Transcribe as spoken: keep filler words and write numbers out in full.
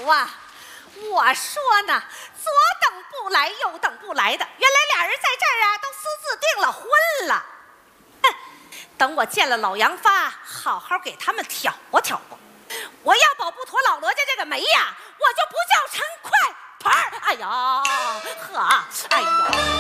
啊！我说呢，左等不来，右等不来的，原来俩人在这儿啊，都私自订了婚了。哼，等我见了老杨发，好好给他们挑拨挑拨。我要保不妥老罗家这个媒呀，我就不叫陈快牌儿。哎呀，呵，哎呀。